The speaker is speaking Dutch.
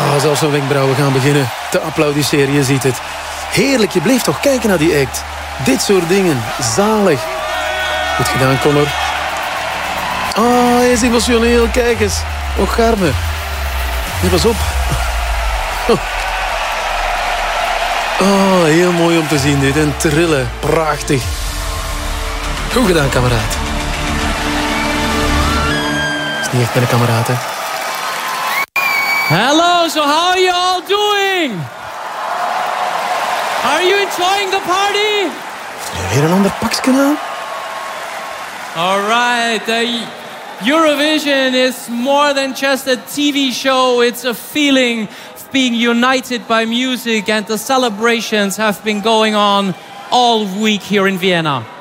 Oh, zelfs zijn wenkbrauwen gaan beginnen te applaudisseren, je ziet het. Heerlijk, je bleef toch kijken naar die act. Dit soort dingen, zalig. Goed gedaan, Connor. Oh, hij is emotioneel, kijk eens. Och, garme. Nee, pas op. Oh, heel mooi om te zien dit. En trillen, prachtig. Goed gedaan, kameraad. Is niet echt mijn kameraad, hè. Hello, so how are you all doing? Are you enjoying the party? Weer een ander pakje aan. All right, Eurovision is more than just a TV show. It's a feeling of being united by music, and the celebrations have been going on all week here in Vienna.